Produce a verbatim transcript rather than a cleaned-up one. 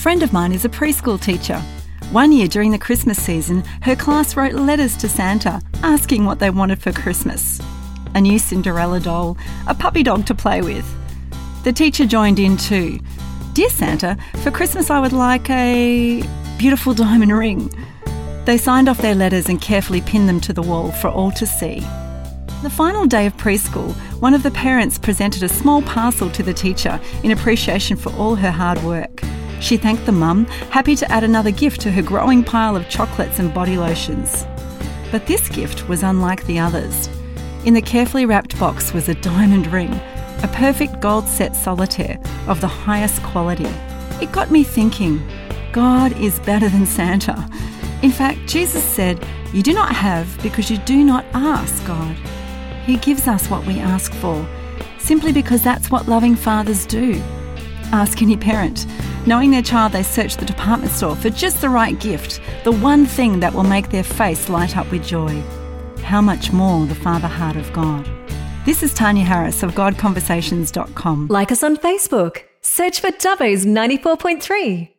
friend of mine is a preschool teacher. One year during the Christmas season, her class wrote letters to Santa asking what they wanted for Christmas. A new Cinderella doll, a puppy dog to play with. The teacher joined in too. "Dear Santa, for Christmas I would like a beautiful diamond ring." They signed off their letters and carefully pinned them to the wall for all to see. The final day of preschool, one of the parents presented a small parcel to the teacher in appreciation for all her hard work. She thanked the mum, happy to add another gift to her growing pile of chocolates and body lotions. But this gift was unlike the others. In the carefully wrapped box was a diamond ring, a perfect gold set solitaire of the highest quality. It got me thinking, God is better than Santa. In fact, Jesus said, "You do not have because you do not ask God." He gives us what we ask for, simply because that's what loving fathers do. Ask any parent. Knowing their child, they search the department store for just the right gift, the one thing that will make their face light up with joy. How much more the Father heart of God. This is Tanya Harris of God Conversations dot com. Like us on Facebook. Search for Dubbo's ninety-four point three.